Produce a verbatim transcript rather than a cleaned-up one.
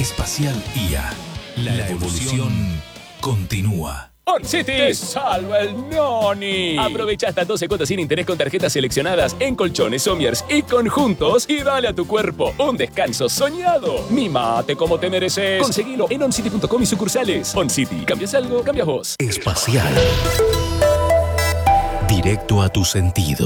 Espacial I A. La, la evolución continúa. OnCity te salva el noni. Aprovecha hasta doce cuotas sin interés con tarjetas seleccionadas en colchones, sommiers y conjuntos y dale a tu cuerpo un descanso soñado. Mimate como te mereces. Conseguilo en oncity punto com y sucursales. OnCity. ¿Cambias algo? Cambias vos. Espacial. Directo a tus sentidos.